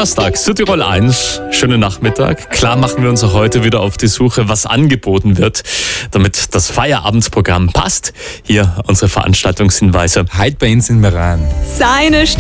Donnerstag, Südtirol 1, schönen Nachmittag. Klar machen wir uns auch heute wieder auf die Suche, was angeboten wird, damit das Feierabendsprogramm passt. Hier unsere Veranstaltungshinweise. Heute bei uns in Meran. Seine